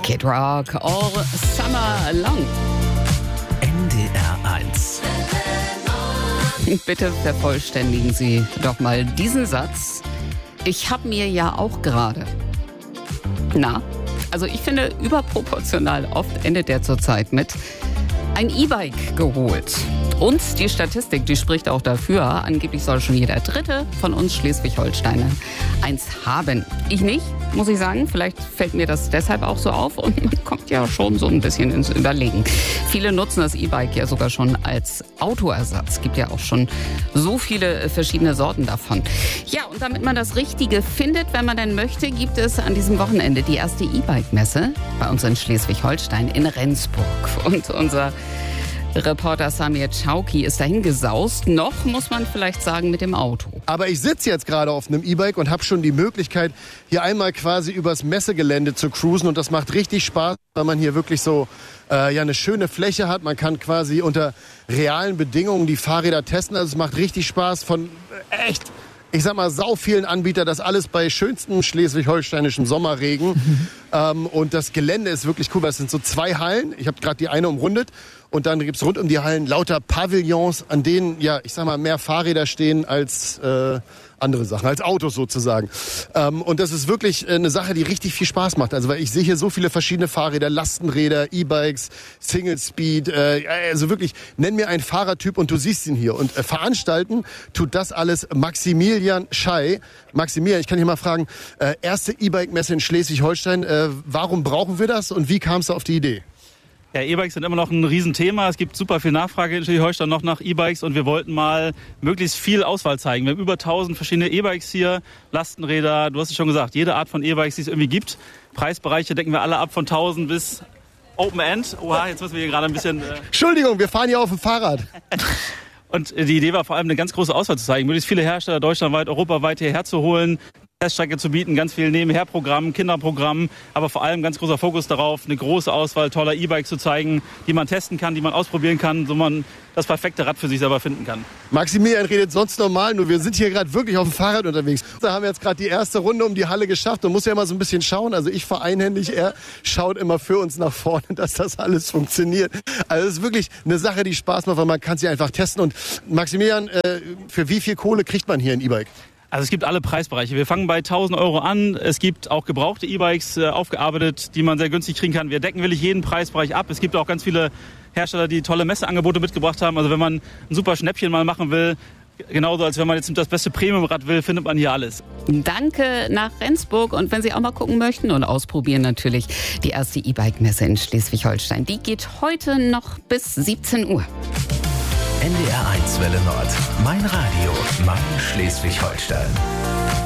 Kid Rock, All Summer Long. NDR 1. Bitte vervollständigen Sie doch mal diesen Satz. Ich habe mir ja auch gerade. Also ich finde, überproportional oft endet der zurzeit mit ein E-Bike geholt. Und die Statistik, die spricht auch dafür. Angeblich soll schon jeder Dritte von uns Schleswig-Holsteiner eins haben. Ich nicht, muss ich sagen. Vielleicht fällt mir das deshalb auch so auf. Und man kommt ja schon so ein bisschen ins Überlegen. Viele nutzen das E-Bike ja sogar schon als Autoersatz. Es gibt ja auch schon so viele verschiedene Sorten davon. Ja, und damit man das Richtige findet, wenn man denn möchte, gibt es an diesem Wochenende die erste E-Bike-Messe bei uns in Schleswig-Holstein in Rendsburg. Und unser Reporter Samir Chauki ist dahin gesaust. Noch, muss man vielleicht sagen, mit dem Auto. Aber ich sitze jetzt gerade auf einem E-Bike und habe schon die Möglichkeit, hier einmal quasi übers Messegelände zu cruisen. Und das macht richtig Spaß, weil man hier wirklich so eine schöne Fläche hat. Man kann quasi unter realen Bedingungen die Fahrräder testen. Also es macht richtig Spaß von echt, ich sag mal, sau vielen Anbietern. Das alles bei schönstem schleswig-holsteinischen Sommerregen. Und das Gelände ist wirklich cool, weil es sind so 2 Hallen. Ich habe gerade die eine umrundet. Und dann gibt's rund um die Hallen lauter Pavillons, an denen, ja, ich sag mal, mehr Fahrräder stehen als andere Sachen, als Autos sozusagen. Und das ist wirklich eine Sache, die richtig viel Spaß macht. Also, weil ich sehe hier so viele verschiedene Fahrräder, Lastenräder, E-Bikes, Single Speed, also wirklich, nenn mir einen Fahrertyp und du siehst ihn hier. Und veranstalten tut das alles Maximilian Schei. Maximilian, ich kann dich mal fragen, erste E-Bike-Messe in Schleswig-Holstein, warum brauchen wir das und wie kamst du auf die Idee? Ja, E-Bikes sind immer noch ein Riesenthema. Es gibt super viel Nachfrage in Schleswig-Holstein noch nach E-Bikes und wir wollten mal möglichst viel Auswahl zeigen. Wir haben über 1000 verschiedene E-Bikes hier, Lastenräder, du hast es schon gesagt, jede Art von E-Bikes, die es irgendwie gibt. Preisbereiche decken wir alle ab von 1000 bis Open End. Oha, jetzt müssen wir hier gerade ein bisschen... Entschuldigung, wir fahren hier auf dem Fahrrad. Und die Idee war vor allem, eine ganz große Auswahl zu zeigen, möglichst viele Hersteller deutschlandweit, europaweit hierher zu holen, Teststrecke zu bieten, ganz viel Nebenherprogramm, Kinderprogramm, aber vor allem ganz großer Fokus darauf, eine große Auswahl toller E-Bikes zu zeigen, die man testen kann, die man ausprobieren kann, so man das perfekte Rad für sich selber finden kann. Maximilian redet sonst normal, nur wir sind hier gerade wirklich auf dem Fahrrad unterwegs. Da haben wir jetzt gerade die erste Runde um die Halle geschafft und muss ja immer so ein bisschen schauen. Also ich fahre einhändig, er schaut immer für uns nach vorne, dass das alles funktioniert. Also es ist wirklich eine Sache, die Spaß macht, weil man kann sie einfach testen. Und Maximilian, für wie viel Kohle kriegt man hier ein E-Bike? Also es gibt alle Preisbereiche. Wir fangen bei 1.000 Euro an. Es gibt auch gebrauchte E-Bikes aufgearbeitet, die man sehr günstig kriegen kann. Wir decken wirklich jeden Preisbereich ab. Es gibt auch ganz viele Hersteller, die tolle Messeangebote mitgebracht haben. Also wenn man ein super Schnäppchen mal machen will, genauso als wenn man jetzt das beste Premiumrad will, findet man hier alles. Danke nach Rendsburg. Und wenn Sie auch mal gucken möchten und ausprobieren natürlich, die erste E-Bike-Messe in Schleswig-Holstein. Die geht heute noch bis 17 Uhr. NDR 1 Welle Nord. Mein Radio. Mein Schleswig-Holstein.